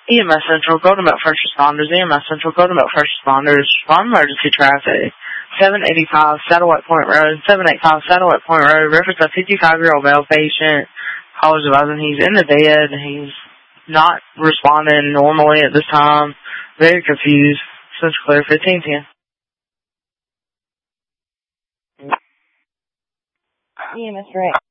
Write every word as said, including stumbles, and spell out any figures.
E M S Central, go to Mount First Responders. E M S Central, go to Mount First Responders. Respond emergency traffic. seven eighty-five Satellite Point Road. seven eighty-five Satellite Point Road. Reference a fifty-five-year-old male patient. Caller's advising he's in the bed. He's not responding normally at this time. Very confused. Central Clear, fifteen ten. E M S right.